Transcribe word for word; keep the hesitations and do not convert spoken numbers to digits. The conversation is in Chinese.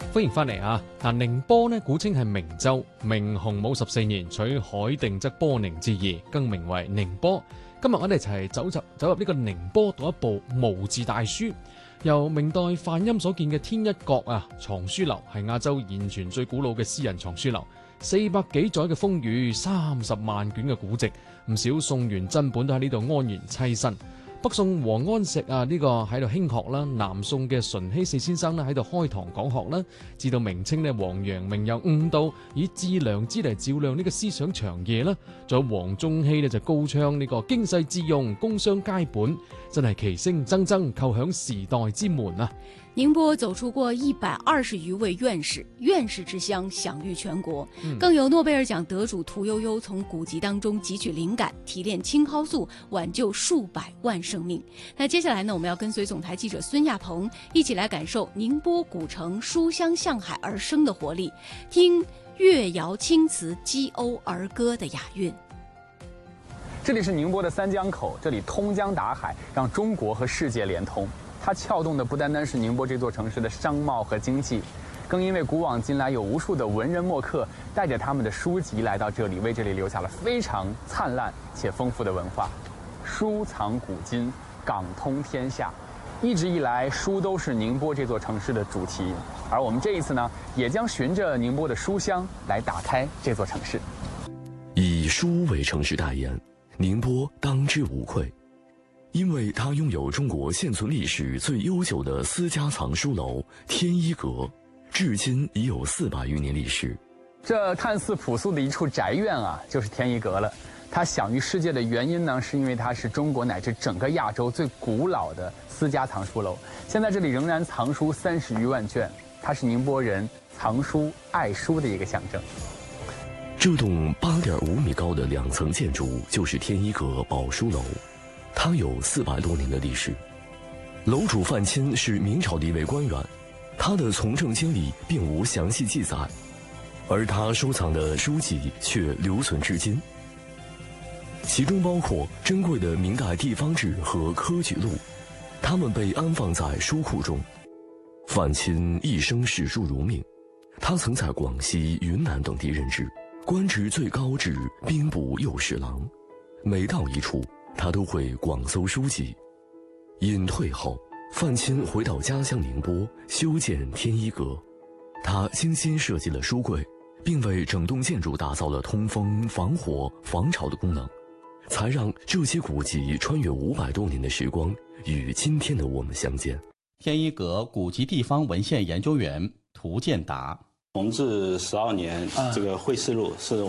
歡迎翻嚟啊！嗱，寧波呢古稱係明州，明洪武十四年取海定則波寧之意，更名為寧波。今日我哋一齊走入走入呢個寧波，讀一部無字大書。由明代范欽所建嘅天一閣啊藏書樓，係亞洲現存最古老嘅私人藏書樓。四百幾載嘅風雨，三十萬卷嘅古籍，唔少宋元珍本都喺呢度安然棲身。北宋王安石啊，呢、這個喺度興學啦；南宋嘅淳熙四先生咧喺度開堂講學啦。至到明清呢，王陽明又悟道，以致良知嚟照亮呢個思想長夜啦。仲有黃宗羲呢，就高唱呢個經世致用，工商皆本，真係奇聲錚錚，叩響時代之門啊！ 寧波走出過一百二十餘位院士，院士之鄉享譽全國， 嗯、 更有諾貝爾獎得主屠呦呦從古籍當中汲取靈感，提煉青蒿素，挽救數百萬生命。那接下來呢，我們要跟隨總台記者孫亞鵬一起來感受寧波古城書香向海而生的活力，聽越謠青詞激甌兒歌的雅韻。 這裡是寧波的三江口，這裡通江達海，讓中國和世界連通。它撬動的不單單是寧波這座城市的商貿和經濟，更因為古往今來有無數的文人墨客帶着他們的書籍來到這裡，為這裡留下了非常燦爛且豐富的文化。書藏古今，港通天下，一直以來書都是寧波這座城市的主題，而我們這一次呢，也將循着寧波的書香來打開這座城市。 以書為城市代言，寧波當之無愧。因為它擁有中國現存歷史最悠久的私家藏書樓天一閣，至今已有四百餘年歷史。 這看似樸素的一處宅院啊，就是天一閣了。它享譽世界的原因呢，是因為它是中國乃至整個亞洲最古老的私家藏書樓。現在這裡仍然藏書三十餘萬卷，它是寧波人藏書愛書的一個象徵。 這棟八點五米高的兩層建築就是天一閣寶書樓。它有四百多年的歷史，樓主范欽是明朝的一位官員，他的從政經歷並無詳細記載，而他收藏的書籍卻留存至今，其中包括珍貴的明代地方志和科舉錄，它們被安放在書庫中。范欽一生視書如命，他曾在廣西、雲南等地任職，官職最高至兵部右侍郎，每到一處他都會廣搜書籍。隱退後，范欽回到家鄉寧波，修建天一閣。他精心設計了書櫃，並為整棟建築打造了通風、防火、防潮的功能，才讓這些古籍穿越五百多年的時光，與今天的我們相見。 天一閣古籍地方文獻研究員涂建達。 弘治十二年，這個會試錄是